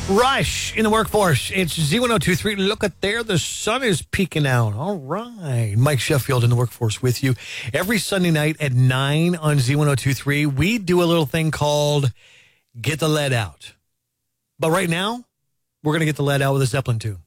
Rush in the workforce. It's Z1023. Look at there. The sun is peeking out. All right. Mike Sheffield in the workforce with you. Every Sunday night at 9 on Z1023, we do a little thing called Get the Lead Out. But right now, we're going to get the lead out with a Zeppelin tune.